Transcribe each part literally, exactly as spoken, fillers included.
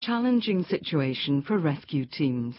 challenging situation for rescue teams.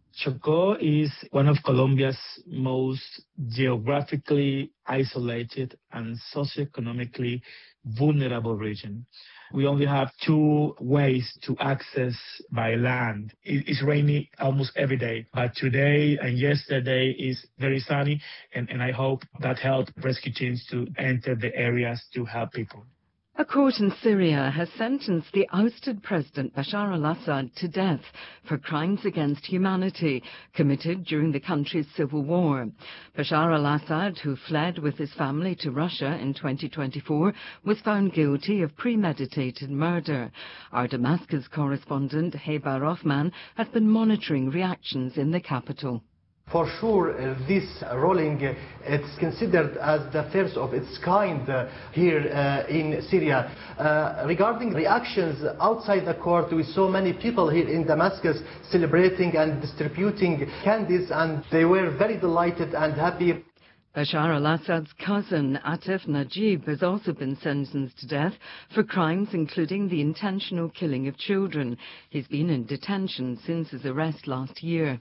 Chocó is one of Colombia's most geographically isolated and socioeconomically vulnerable regions. We only have two ways to access by land. It's rainy almost every day, but today and yesterday is very sunny, and, and I hope that helps rescue teams to enter the areas to help people. A court in Syria has sentenced the ousted President Bashar al-Assad to death for crimes against humanity committed during the country's civil war. Bashar al-Assad, who fled with his family to Russia in twenty twenty-four, was found guilty of premeditated murder. Our Damascus correspondent, Heba Rothman, has been monitoring reactions in the capital. For sure, uh, this ruling, uh, it's considered as the first of its kind uh, here uh, in Syria. Uh, regarding reactions outside the court, we saw many people here in Damascus celebrating and distributing candies, and they were very delighted and happy. Bashar al-Assad's cousin, Atif Najib, has also been sentenced to death for crimes including the intentional killing of children. He's been in detention since his arrest last year.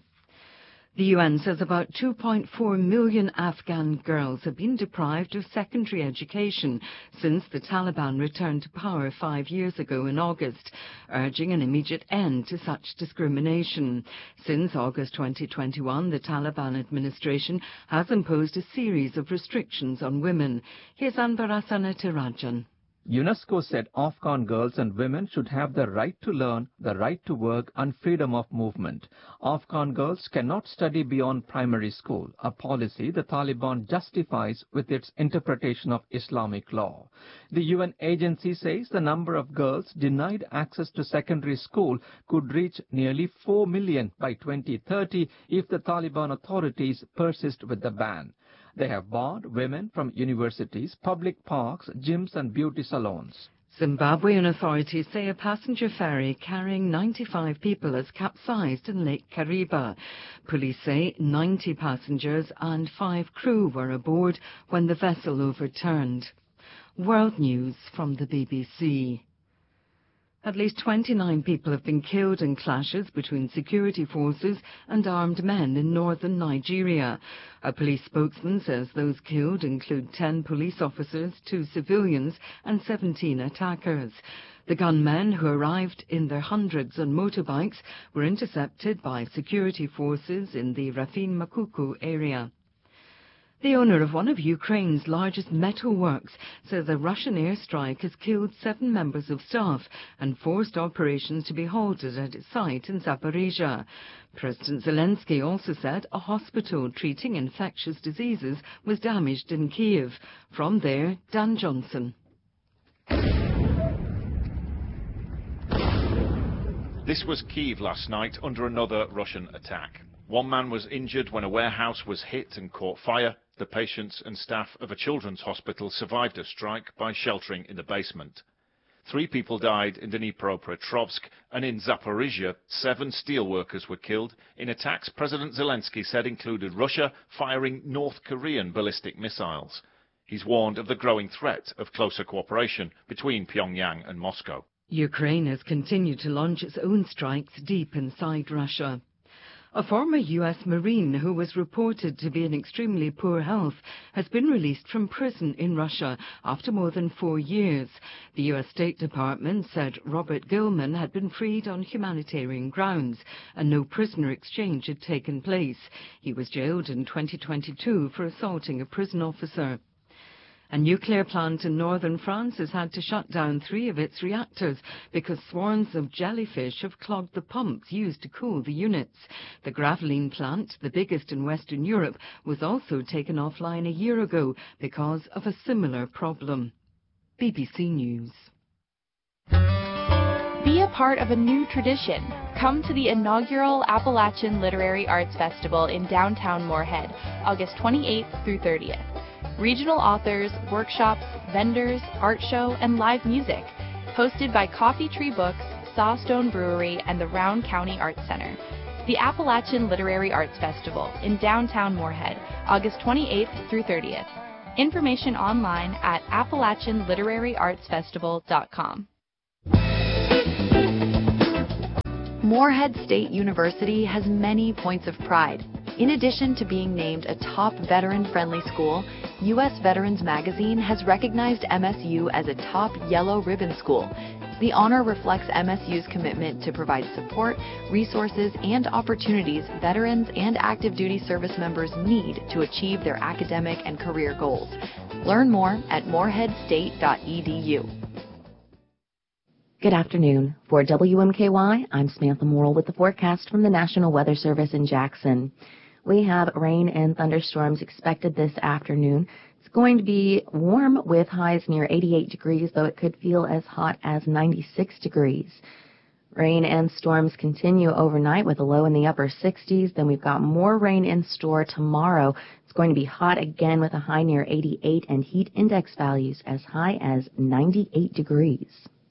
The U N says about two point four million Afghan girls have been deprived of secondary education since the Taliban returned to power five years ago in August, urging an immediate end to such discrimination. Since August twenty twenty-one, the Taliban administration has imposed a series of restrictions on women. Here's Anbar Hasanatirajan. UNESCO said Afghan girls and women should have the right to learn, the right to work and freedom of movement. Afghan girls cannot study beyond primary school, a policy the Taliban justifies with its interpretation of Islamic law. The U N agency says the number of girls denied access to secondary school could reach nearly four million by twenty thirty if the Taliban authorities persist with the ban. They have barred women from universities, public parks, gyms and beauty salons. Zimbabwean authorities say a passenger ferry carrying ninety-five people has capsized in Lake Kariba. Police say ninety passengers and five crew were aboard when the vessel overturned. World News from the B B C. At least twenty-nine people have been killed in clashes between security forces and armed men in northern Nigeria. A police spokesman says those killed include ten police officers, two civilians and seventeen attackers. The gunmen, who arrived in their hundreds on motorbikes, were intercepted by security forces in the Rafin Makuku area. The owner of one of Ukraine's largest metal works says a Russian airstrike has killed seven members of staff and forced operations to be halted at its site in Zaporizhia. President Zelensky also said a hospital treating infectious diseases was damaged in Kiev. From there, Dan Johnson. This was Kyiv last night under another Russian attack. One man was injured when a warehouse was hit and caught fire. The patients and staff of a children's hospital survived a strike by sheltering in the basement. Three people died in Dnipropetrovsk, and in Zaporizhia, seven steelworkers were killed in attacks President Zelensky said included Russia firing North Korean ballistic missiles. He's warned of the growing threat of closer cooperation between Pyongyang and Moscow. Ukraine has continued to launch its own strikes deep inside Russia. A former U S Marine who was reported to be in extremely poor health has been released from prison in Russia after more than four years. The U S State Department said Robert Gilman had been freed on humanitarian grounds and no prisoner exchange had taken place. He was jailed in twenty twenty-two for assaulting a prison officer. A nuclear plant in northern France has had to shut down three of its reactors because swarms of jellyfish have clogged the pumps used to cool the units. The Gravelines plant, the biggest in Western Europe, was also taken offline a year ago because of a similar problem. B B C News. Be a part of a new tradition. Come to the inaugural Appalachian Literary Arts Festival in downtown Moorhead, August twenty-eighth through thirtieth. Regional authors, workshops, vendors, art show, and live music. Hosted by Coffee Tree Books, Sawstone Brewery, and the Round County Arts Center. The Appalachian Literary Arts Festival in downtown Moorhead, August twenty-eighth through thirtieth. Information online at appalachian literary arts festival dot com. Morehead State University has many points of pride. In addition to being named a top veteran-friendly school, U S Veterans Magazine has recognized M S U as a top yellow ribbon school. The honor reflects M S U's commitment to provide support, resources, and opportunities veterans and active duty service members need to achieve their academic and career goals. Learn more at morehead state dot e d u. Good afternoon. For W M K Y, I'm Samantha Morrill with the forecast from the National Weather Service in Jackson. We have rain and thunderstorms expected this afternoon. It's going to be warm with highs near eighty-eight degrees, though it could feel as hot as ninety-six degrees. Rain and storms continue overnight with a low in the upper sixties. Then we've got more rain in store tomorrow. It's going to be hot again with a high near eighty-eight and heat index values as high as ninety-eight degrees.